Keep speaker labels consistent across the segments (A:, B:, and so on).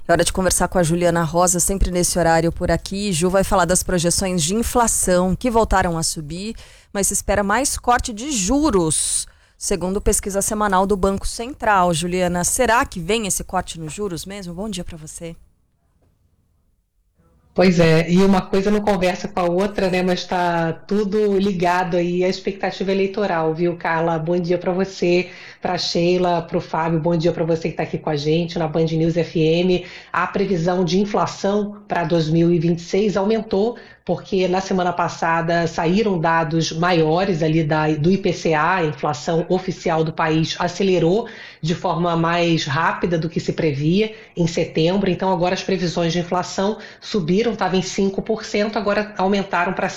A: É hora de conversar com a Juliana Rosa, sempre nesse horário por aqui. Ju vai falar das projeções de inflação que voltaram a subir, mas se espera mais corte de juros, segundo pesquisa semanal do Banco Central. Juliana, será que vem esse corte nos juros mesmo? Bom dia para você.
B: Pois é, e uma coisa não conversa com a outra, né? Mas está tudo ligado aí à expectativa eleitoral, viu, Carla? Bom dia para você, para a Sheila, para o Fábio, bom dia para você que está aqui com a gente na Band News FM. A previsão de inflação para 2026 aumentou, porque na semana passada saíram dados maiores ali do IPCA, a inflação oficial do país acelerou de forma mais rápida do que se previa em setembro, então agora as previsões de inflação subiram, estava em 5%, agora aumentaram para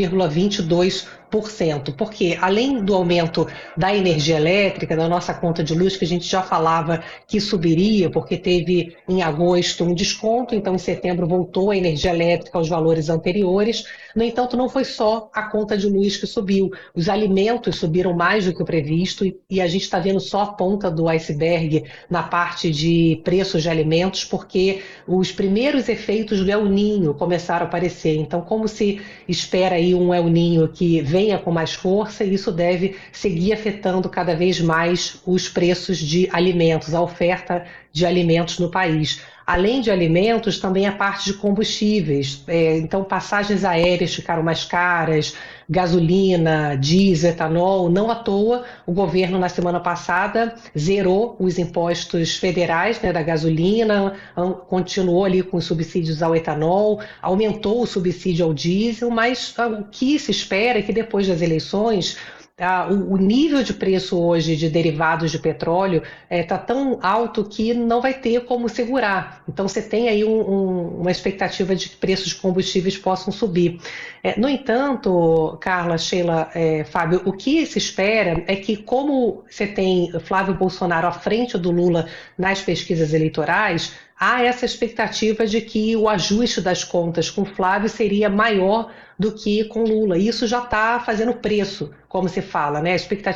B: 5,22%, porque além do aumento da energia elétrica, da nossa conta de luz, que a gente já falava que subiria, porque teve em agosto um desconto, então em setembro voltou a energia elétrica aos valores anteriores. No entanto, não foi só a conta de luz que subiu, os alimentos subiram mais do que o previsto e a gente está vendo só a ponta do iceberg na parte de preços de alimentos, porque os primeiros efeitos do El Niño começaram a aparecer. Então, como se espera aí um El Niño que venha com mais força, isso deve seguir afetando cada vez mais os preços de alimentos, a oferta de alimentos no país. Além de alimentos, também a parte de combustíveis. Então, passagens aéreas ficaram mais caras, gasolina, diesel, etanol. Não à toa, o governo, na semana passada, zerou os impostos federais, né, da gasolina, continuou ali com os subsídios ao etanol, aumentou o subsídio ao diesel, mas o que se espera é que depois das eleições o nível de preço hoje de derivados de petróleo está tão alto que não vai ter como segurar. Então você tem aí uma expectativa de que preços de combustíveis possam subir. No entanto, Carla, Sheila, Fábio, o que se espera é que, como você tem Flávio Bolsonaro à frente do Lula nas pesquisas eleitorais, há essa expectativa de que o ajuste das contas com Flávio seria maior do que com Lula. Isso já está fazendo preço, como se fala, né? A expectativa